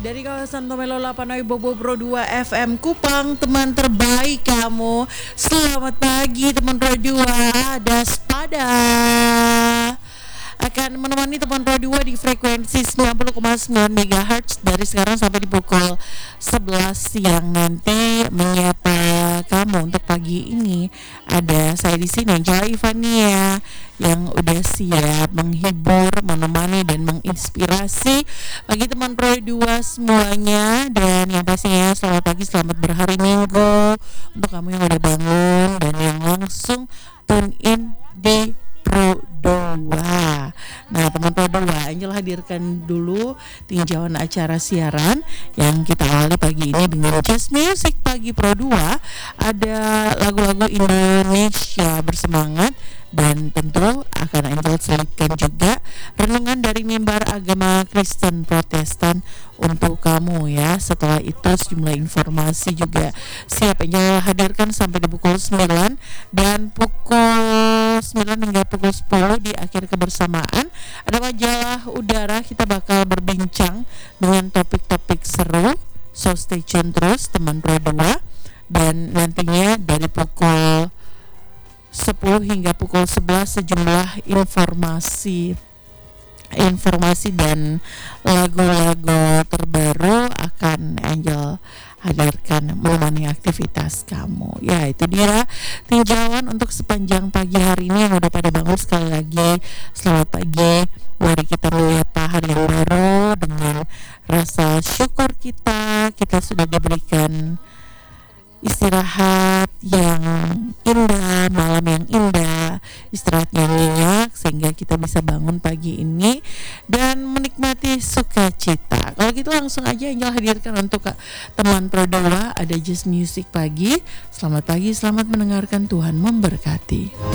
Dari kawasan Tomelo 8 Bobo Pro 2 FM Kupang, teman terbaik kamu. Selamat pagi teman Pro 2. Daspada akan menemani teman Pro 2 di frekuensi 90,9 MHz dari sekarang sampai di pukul 11 siang nanti. Menyapa kamu untuk pagi ini ada saya di sini, Angela Ivania, yang udah siap menghibur, menemani dan menginspirasi bagi teman Pro 2 semuanya. Dan yang pastinya selamat pagi, selamat berhari Minggu untuk kamu yang udah bangun dan yang langsung tune in di Pro 2. Nah, teman Pro 2, Angel hadirkan dulu tinjauan acara siaran yang kita awali pagi ini dengan Just Music Pagi Pro 2. Ada lagu-lagu Indonesia bersemangat dan tentu akan Angel selipkan juga renungan dari mimbar agama Kristen Protestan untuk kamu ya. Setelah itu sejumlah informasi juga siap Angel hadirkan sampai di pukul 9, dan pukul 9 hingga pukul 10 di akhir kebersamaan ada majalah udara. Kita bakal berbincang dengan topik-topik seru, so stay tune terus teman Pro 2. Dan nantinya dari pukul 10 hingga pukul 11 sejumlah informasi dan lagu-lagu terbaru akan Angel hadirkan menemani aktivitas kamu. Ya, itu dia tinjauan untuk sepanjang pagi hari ini yang udah pada bangun. Sekali lagi selamat pagi. Mari kita menyapa hari yang baru dengan rasa syukur kita sudah diberikan istirahat yang indah, malam yang indah, istirahat yang nyenyak sehingga kita bisa bangun pagi ini dan menikmati sukacita. Kalau gitu langsung aja Angel hadirkan untuk teman Pro 2 ada Just Music Pagi. Selamat pagi, selamat mendengarkan, Tuhan memberkati.